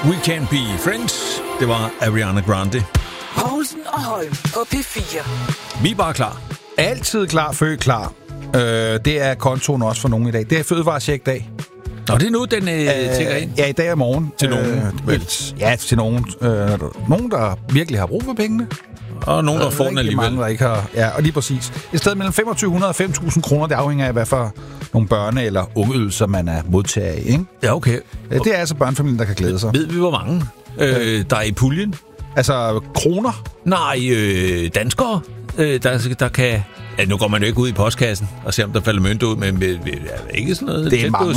We Can't Be Friends. Det var Ariana Grande. Poulsen og Holm på P4. Vi er bare klar. Altid klar, født klar. Det er kontoen også for nogen i dag. Det er fødevarecheck-dag. Og det er nu, den tækker ind? Ja, i dag og morgen. Til nogen? Ja, til nogen. Nogen, der virkelig har brug for pengene. Og nogen, der får den alligevel. Mange, der ikke har. Ja, og lige præcis. Et sted mellem 2.500 og 5.000 kroner, det afhænger af, hvad for nogle børne- eller ungeydelser, man er modtager af, ikke? Ja, okay. Det er altså børnefamilien, der kan glæde sig. Ved vi, hvor mange der er i puljen? Altså, kroner? Nej, danskere, der kan... Ja, nu går man jo ikke ud i postkassen og ser, om der falder mønt ud, men ikke sådan noget. Det er mange.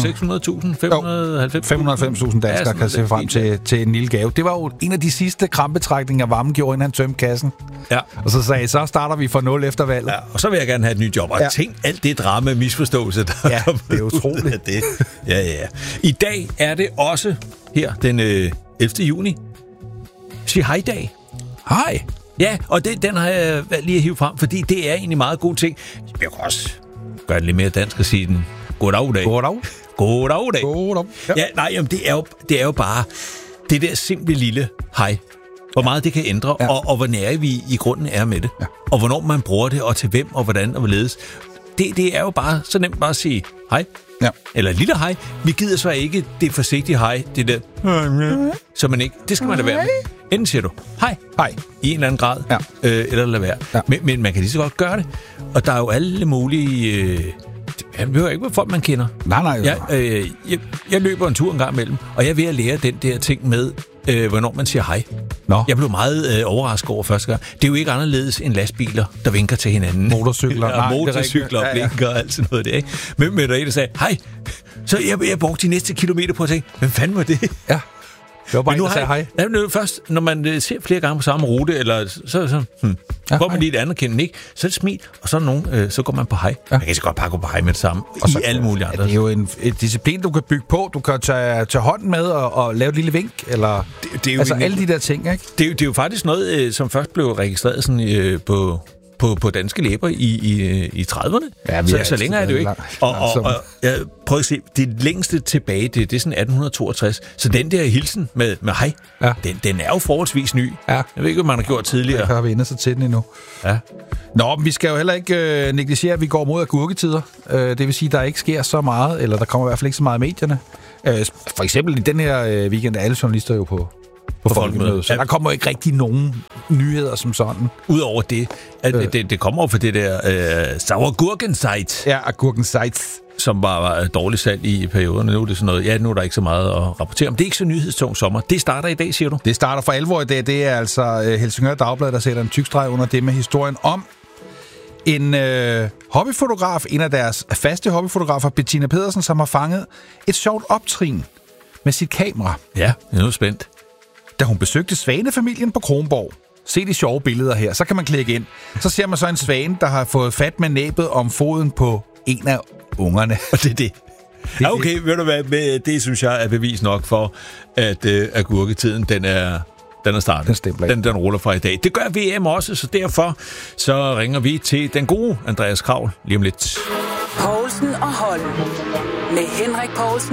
600.000, 590.000. 590.000 danskere kan se frem til en lille gave. Det var jo en af de sidste krampetrækninger, Vammen gjorde, inden han tømte kassen. Ja. Og så sagde så starter vi fra 0 efter valget. Ja, og så vil jeg gerne have et nyt job. Og tænk alt det drama misforståelse, der er kommet det er utroligt. det. Ja. I dag er det også her, den 11. juni. Sig hej-dag. Hej. Ja, og den har jeg valgt lige at hive frem, fordi det er egentlig meget god ting. Jeg kan også gøre det lidt mere dansk og sige den. Goddag. Goddag. Ja, nej, jamen, det er jo bare det der simple lille hej. Hvor meget det kan ændre, og hvor nære vi i grunden er med det. Ja. Og hvornår man bruger det, og til hvem, og hvordan, og hvorledes. Det er jo bare så nemt bare at sige hej. Ja. Eller lille hej. Vi gider så ikke det forsigtige hej, det der, så man ikke. Det skal man da være med. Enten siger du hej i en eller anden grad, eller lad være. Ja. Men man kan lige så godt gøre det. Og der er jo alle mulige... Jeg behøver ikke være folk, man kender. Nej. Jeg løber en tur en gang imellem, og jeg er ved at lære den der ting med, hvornår man siger hej. Nå. Jeg blev meget overrasket over første gang. Det er jo ikke anderledes end lastbiler, der vinker til hinanden. Motorcykler. Motorcykler og blinker og alt sådan noget der, ikke? Men der er en, der sagde, hej. Så jeg brugte de næste kilometer på at tænke, hvem fanden var det? Ja. Det var bare en, der sagde hej. Ja, først, når man ser flere gange på samme rute, eller så får man lige et anerkendende, ikke? Så er det smil, og så er nogen, så går man på hej. Ja. Man kan så godt bare gå på hej med det samme, og så, i alle mulige andre. Det er jo en disciplin, du kan bygge på. Du kan tage hånden med og lave et lille vink, eller det er jo altså alle de der ting, ikke? Det er jo faktisk noget, som først blev registreret sådan, på danske læber i 30'erne. Ja, så længere er det jo ikke. Og jeg prøver at se, det længste tilbage, det er sådan 1862. Så den der hilsen med hej, den er jo forholdsvis ny. Ja. Jeg ved ikke, hvad man har gjort tidligere. Jeg har vi endet sig til den endnu. Ja. Nå, men vi skal jo heller ikke negligere, at vi går mod agurketider. Det vil sige, at der ikke sker så meget, eller der kommer i hvert fald ikke så meget i medierne. For eksempel i den her weekend er alle journalister jo på folkemødet. Så der kommer jo ikke rigtig nogen nyheder som sådan. Udover det, det kommer jo fra det der Sauergurkenzeit. Ja, Agurkenzeit. Som var dårligt salg i perioderne. Nu er det sådan noget, nu er der ikke så meget at rapportere om. Det er ikke så nyhedstung sommer. Det starter i dag, siger du? Det starter for alvor i dag. Det er altså Helsingør Dagblad, der sætter en tyk streg under det med historien om en hobbyfotograf, en af deres faste hobbyfotografer, Bettina Pedersen, som har fanget et sjovt optrin med sit kamera. Ja, jeg er nu spændt. Da hun besøgte svanefamilien på Kronborg. Se de sjove billeder her, så kan man klikke ind. Så ser man så en svane, der har fået fat med næbet om foden på en af ungerne. Og det er det. Ja, okay, ved du hvad, det synes jeg er bevis nok for, at agurketiden, den er startet. Den ruller fra i dag. Det gør VM også, så derfor så ringer vi til den gode Andreas Kravl lige om lidt. Poulsen og Holm med Henrik Poulsen